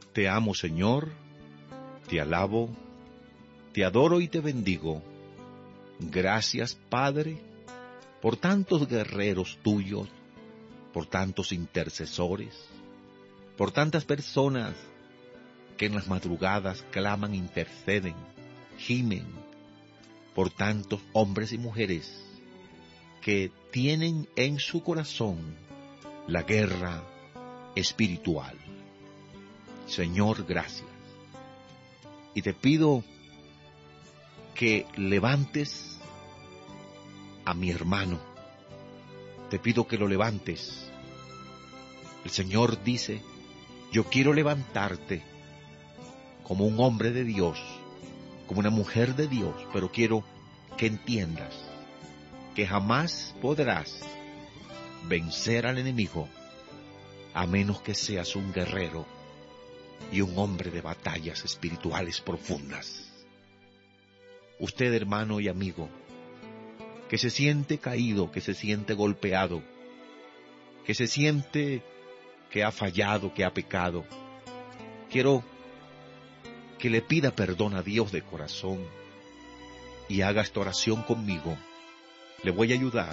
Te amo, Señor, te alabo, te adoro y te bendigo. Gracias, Padre, por tantos guerreros tuyos, por tantos intercesores, por tantas personas que en las madrugadas claman, interceden, gimen, por tantos hombres y mujeres que tienen en su corazón la guerra espiritual. Señor, gracias. Y te pido que levantes a mi hermano. Te pido que lo levantes. El Señor dice, yo quiero levantarte como un hombre de Dios, como una mujer de Dios, pero quiero que entiendas que jamás podrás vencer al enemigo a menos que seas un guerrero y un hombre de batallas espirituales profundas. Usted, hermano y amigo, que se siente caído, que se siente golpeado, que se siente que ha fallado, que ha pecado, quiero que le pida perdón a Dios de corazón y haga esta oración conmigo. Le voy a ayudar.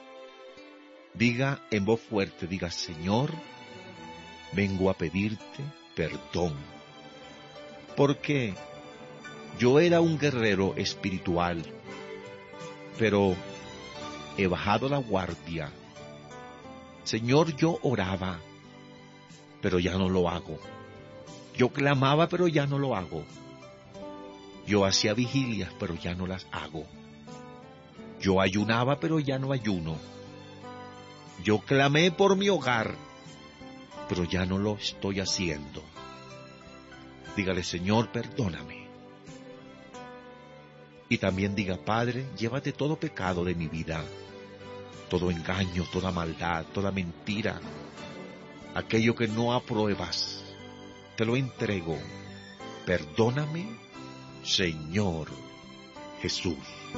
Diga en voz fuerte, diga, Señor, vengo a pedirte perdón, porque yo era un guerrero espiritual, pero he bajado la guardia. Señor, yo oraba, pero ya no lo hago. Yo clamaba, pero ya no lo hago. Yo hacía vigilias, pero ya no las hago. Yo ayunaba, pero ya no ayuno. Yo clamé por mi hogar, pero ya no lo estoy haciendo. Dígale, Señor, perdóname. Y también diga, Padre, llévate todo pecado de mi vida, todo engaño, toda maldad, toda mentira, aquello que no apruebas, te lo entrego. Perdóname, Señor Jesús.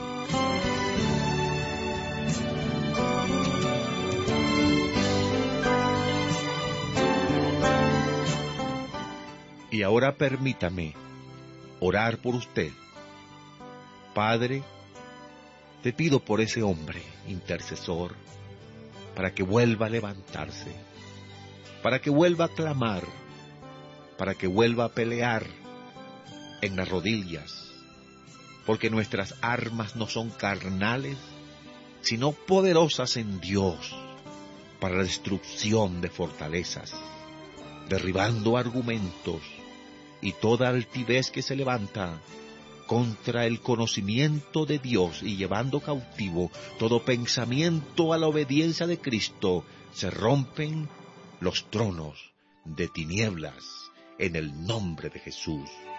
Y ahora permítame orar por usted. Padre, te pido por ese hombre intercesor, para que vuelva a levantarse, para que vuelva a clamar, para que vuelva a pelear en las rodillas, porque nuestras armas no son carnales, sino poderosas en Dios, para la destrucción de fortalezas, derribando argumentos y toda altivez que se levanta contra el conocimiento de Dios y llevando cautivo todo pensamiento a la obediencia de Cristo. Se rompen los tronos de tinieblas en el nombre de Jesús.